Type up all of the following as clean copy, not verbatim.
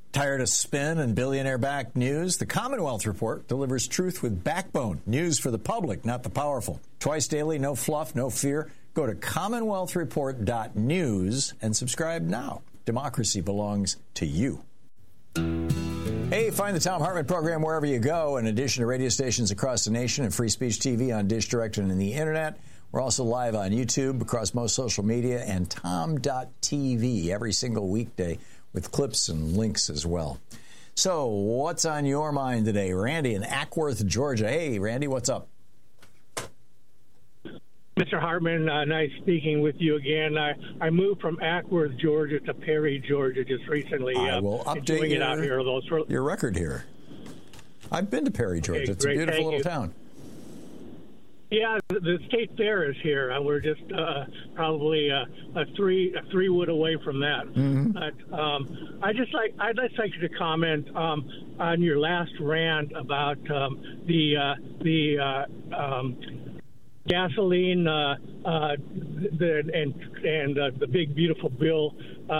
Tired of spin and billionaire-backed news? The Commonwealth Report delivers truth with backbone. News for the public, not the powerful. Twice daily, no fluff, no fear. Go to commonwealthreport.news and subscribe now. Democracy belongs to you. Hey, find the Thom Hartmann program wherever you go. In addition to radio stations across the nation and Free Speech TV on Dish Direct and the Internet, we're also live on YouTube, across most social media, and Tom.tv every single weekday with clips and links as well. So, what's on your mind today? Randy in Ackworth, Georgia. Hey, Randy, what's up? Mr. Hartmann, nice speaking with you again. I moved from Ackworth, Georgia to Perry, Georgia just recently. I will update it out here, your record here. I've been to Perry, Georgia. Okay, it's a beautiful little town. Yeah, the state fair is here, and we're just probably a three wood away from that. Mm-hmm. But I'd just like you to comment on your last rant about the gasoline the big beautiful bill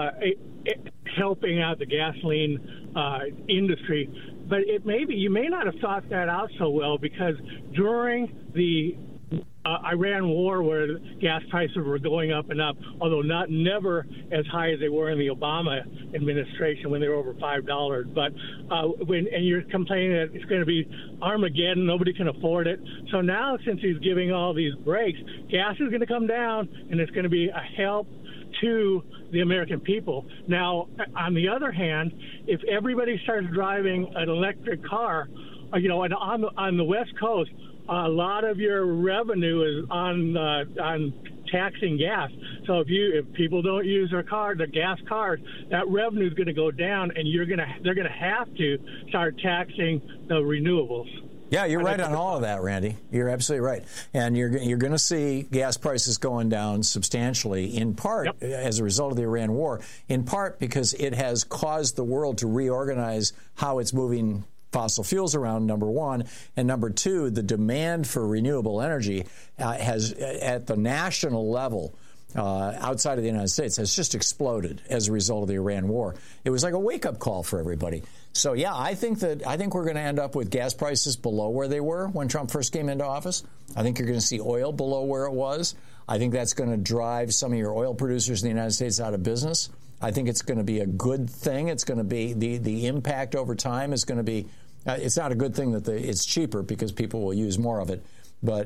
helping out the gasoline industry. But you may not have thought that out so well, because during the Iran war, where gas prices were going up and up, although never as high as they were in the Obama administration when they were over $5. But and you're complaining that it's going to be Armageddon, nobody can afford it. So now, since he's giving all these breaks, gas is going to come down, and it's going to be a help to the American people. Now, on the other hand, if everybody starts driving an electric car, and on the West Coast, a lot of your revenue is on taxing gas. So if people don't use their gas cars, that revenue is going to go down, and they're going to have to start taxing the renewables. Yeah, you're right on all of that, Randy. You're absolutely right. And you're going to see gas prices going down substantially, in part as a result of the Iran war, in part because it has caused the world to reorganize how it's moving fossil fuels around, number one. And number two, the demand for renewable energy has, at the national level, outside of the United States, has just exploded as a result of the Iran war. It was like a wake-up call for everybody. So, yeah, I think we're going to end up with gas prices below where they were when Trump first came into office. I think you're going to see oil below where it was. I think that's going to drive some of your oil producers in the United States out of business. I think it's going to be a good thing. It's going to be the impact over time is going to be. It's not a good thing that it's cheaper, because people will use more of it. But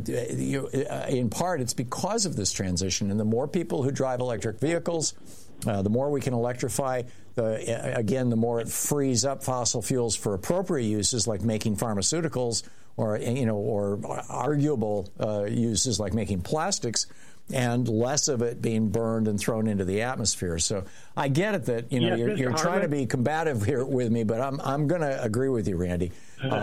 in part, it's because of this transition. And the more people who drive electric vehicles, the more we can electrify. The more it frees up fossil fuels for appropriate uses, like making pharmaceuticals, or arguable uses like making plastics, and less of it being burned and thrown into the atmosphere. So I get it that you're trying to be combative here with me, but I'm going to agree with you, Randy.